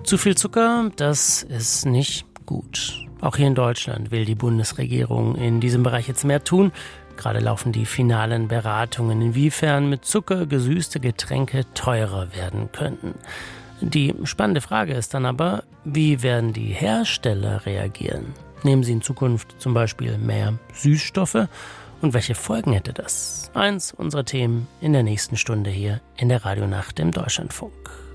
Zu viel Zucker, das ist nicht gut. Auch hier in Deutschland will die Bundesregierung in diesem Bereich jetzt mehr tun. Gerade laufen die finalen Beratungen, inwiefern mit Zucker gesüßte Getränke teurer werden könnten. Die spannende Frage ist dann aber, wie werden die Hersteller reagieren? Nehmen sie in Zukunft zum Beispiel mehr Süßstoffe? Und welche Folgen hätte das? Eins unserer Themen in der nächsten Stunde hier in der Radionacht im Deutschlandfunk.